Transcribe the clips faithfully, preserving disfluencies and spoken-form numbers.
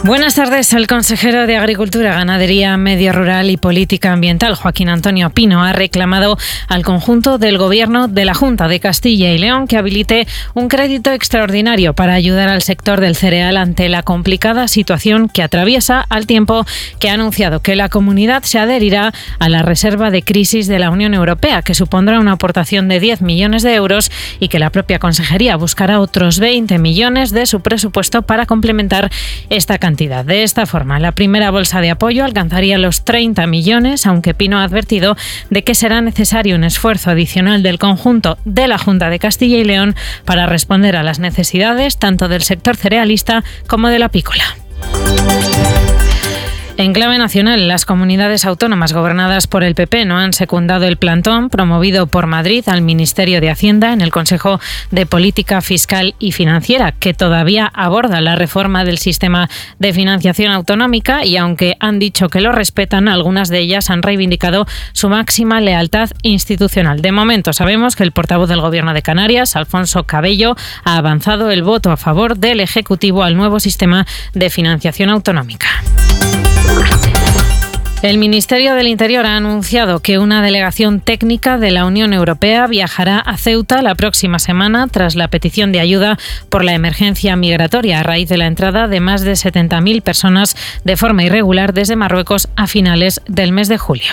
Buenas tardes. El consejero de Agricultura, Ganadería, Medio Rural y Política Ambiental, Joaquín Antonio Pino, ha reclamado al conjunto del Gobierno de la Junta de Castilla y León que habilite un crédito extraordinario para ayudar al sector del cereal ante la complicada situación que atraviesa, al tiempo que ha anunciado que la comunidad se adherirá a la reserva de crisis de la Unión Europea, que supondrá una aportación de diez millones de euros y que la propia consejería buscará otros veinte millones de su presupuesto para complementar esta cantidad. De esta forma, la primera bolsa de apoyo alcanzaría los treinta millones, aunque Pino ha advertido de que será necesario un esfuerzo adicional del conjunto de la Junta de Castilla y León para responder a las necesidades tanto del sector cerealista como del apícola. En clave nacional, las comunidades autónomas gobernadas por el P P no han secundado el plantón promovido por Madrid al Ministerio de Hacienda en el Consejo de Política Fiscal y Financiera, que todavía aborda la reforma del sistema de financiación autonómica, y aunque han dicho que lo respetan, algunas de ellas han reivindicado su máxima lealtad institucional. De momento sabemos que el portavoz del Gobierno de Canarias, Alfonso Cabello, ha avanzado el voto a favor del Ejecutivo al nuevo sistema de financiación autonómica. El Ministerio del Interior ha anunciado que una delegación técnica de la Unión Europea viajará a Ceuta la próxima semana tras la petición de ayuda por la emergencia migratoria a raíz de la entrada de más de setenta mil personas de forma irregular desde Marruecos a finales del mes de julio.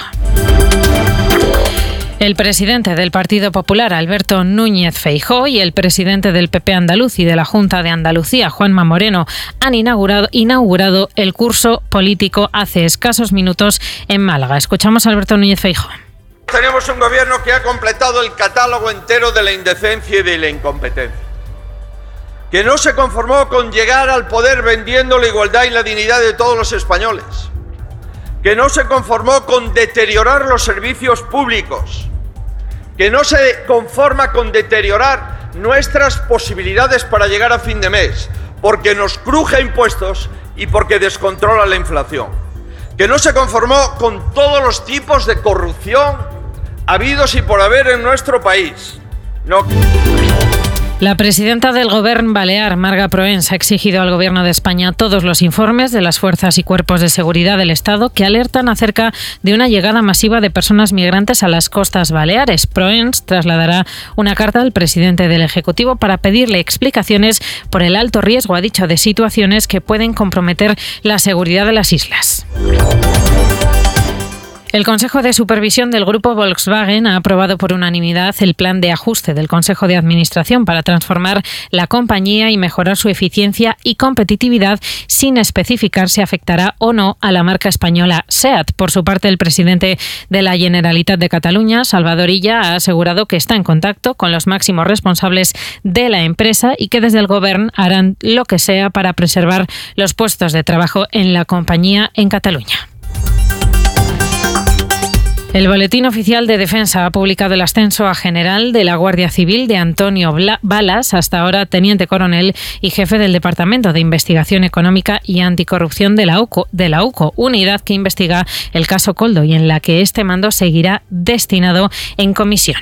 El presidente del Partido Popular, Alberto Núñez Feijóo, y el presidente del P P andaluz y de la Junta de Andalucía, Juanma Moreno, han inaugurado, inaugurado el curso político hace escasos minutos en Málaga. Escuchamos a Alberto Núñez Feijóo. Tenemos un gobierno que ha completado el catálogo entero de la indecencia y de la incompetencia, que no se conformó con llegar al poder vendiendo la igualdad y la dignidad de todos los españoles, que no se conformó con deteriorar los servicios públicos, que no se conforma con deteriorar nuestras posibilidades para llegar a fin de mes, porque nos cruje impuestos y porque descontrola la inflación, que no se conformó con todos los tipos de corrupción habidos y por haber en nuestro país. No. La presidenta del Govern Balear, Marga Proens, ha exigido al Gobierno de España todos los informes de las fuerzas y cuerpos de seguridad del Estado que alertan acerca de una llegada masiva de personas migrantes a las costas baleares. Proens trasladará una carta al presidente del Ejecutivo para pedirle explicaciones por el alto riesgo, ha dicho, de situaciones que pueden comprometer la seguridad de las islas. El Consejo de Supervisión del Grupo Volkswagen ha aprobado por unanimidad el plan de ajuste del Consejo de Administración para transformar la compañía y mejorar su eficiencia y competitividad, sin especificar si afectará o no a la marca española SEAT. Por su parte, el presidente de la Generalitat de Cataluña, Salvador Illa, ha asegurado que está en contacto con los máximos responsables de la empresa y que desde el Govern harán lo que sea para preservar los puestos de trabajo en la compañía en Cataluña. El Boletín Oficial de Defensa ha publicado el ascenso a general de la Guardia Civil de Antonio Balas, hasta ahora teniente coronel y jefe del Departamento de Investigación Económica y Anticorrupción de la UCO, de la UCO, unidad que investiga el caso Koldo y en la que este mando seguirá destinado en comisión.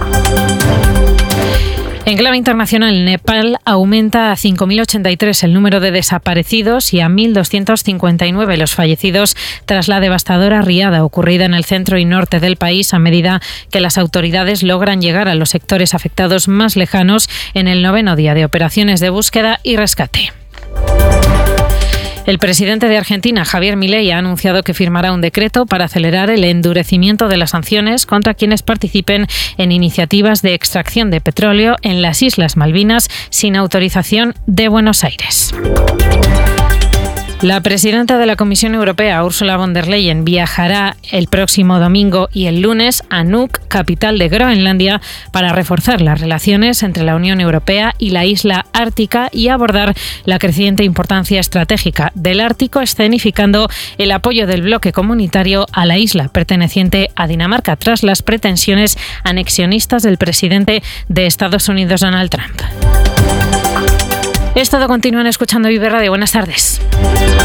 En clave internacional, Nepal aumenta a cinco mil ochenta y tres el número de desaparecidos y a mil doscientos cincuenta y nueve los fallecidos tras la devastadora riada ocurrida en el centro y norte del país, a medida que las autoridades logran llegar a los sectores afectados más lejanos en el noveno día de operaciones de búsqueda y rescate. El presidente de Argentina, Javier Milei, ha anunciado que firmará un decreto para acelerar el endurecimiento de las sanciones contra quienes participen en iniciativas de extracción de petróleo en las Islas Malvinas sin autorización de Buenos Aires. La presidenta de la Comisión Europea, Ursula von der Leyen, viajará el próximo domingo y el lunes a Nuuk, capital de Groenlandia, para reforzar las relaciones entre la Unión Europea y la isla ártica y abordar la creciente importancia estratégica del Ártico, escenificando el apoyo del bloque comunitario a la isla perteneciente a Dinamarca tras las pretensiones anexionistas del presidente de Estados Unidos, Donald Trump. Es todo. Continúan escuchando Vive Radio. Buenas tardes.